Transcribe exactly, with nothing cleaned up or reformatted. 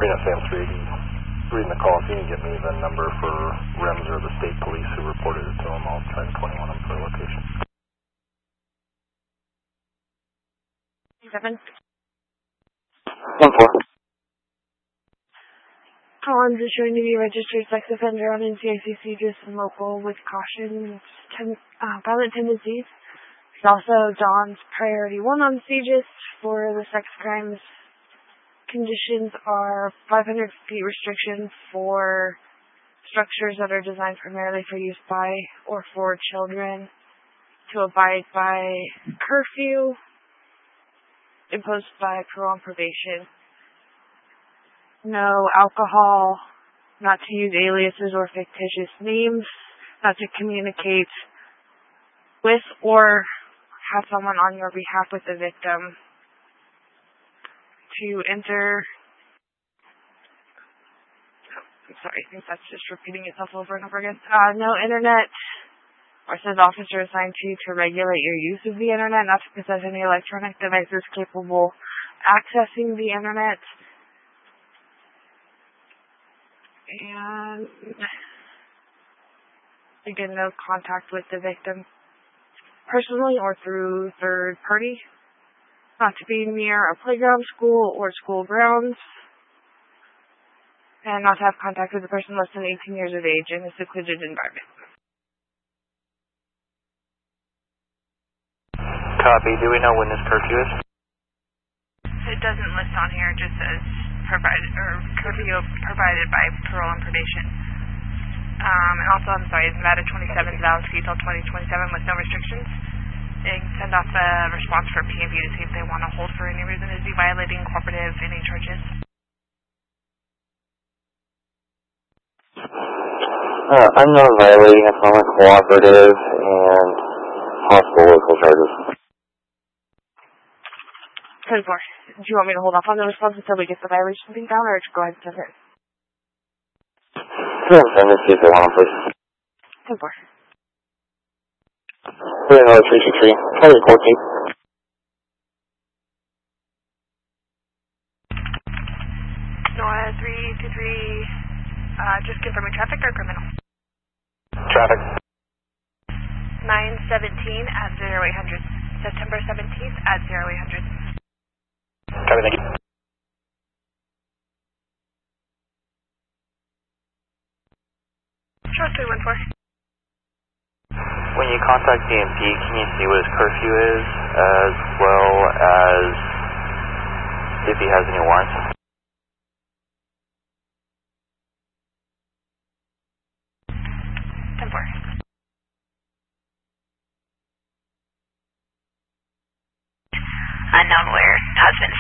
Reno Sam three eighty, reading the call. If you can get me the number for R I M S or the state police who reported it to them, I'll try to twenty-one them for location. Seven. One four. Collins is showing to be a registered sex offender on N C I C C, just local with caution, ten, uh, violent tendencies. There's also Dawn's priority one on C G I S for the sex crimes. Conditions are five hundred feet restriction for structures that are designed primarily for use by or for children, to abide by curfew imposed by parole and probation. No alcohol, not to use aliases or fictitious names, not to communicate with or have someone on your behalf with the victim, to enter, oh, I'm sorry, I think that's just repeating itself over and over again. Uh, no internet, or says officer assigned to you to regulate your use of the internet, not to possess any electronic devices capable of accessing the internet. And again, no contact with the victim personally or through third party. Not to be near a playground, school, or school grounds. And not to have contact with a person less than eighteen years of age in a secluded environment. Copy. Do we know when this curfew is? It doesn't list on here. It just says provided or curfew provided by parole and probation. Um, and also, I'm sorry, Nevada twenty-seven is valid till twenty twenty-seven with no restrictions. They can send off a response for P M V to see if they want to hold for any reason. Is he violating cooperative any charges? Uh, I'm not violating a form of cooperative and possible local charges. ten four. Do you want me to hold off on the response until we get the violation thing down, or go ahead and send it? Sure, send it, see if they want to, please. ten four. We're another three six three. Try to report tape. Nora three two three, uh, just confirming traffic or criminal? Traffic. nine seventeen at zero eight hundred. September seventeenth at zero eight hundred. Copy, thank you. Sure, three one four. When you contact D M P, can you see what his curfew is, as well as if he has any warrants? ten four. Unknown where has been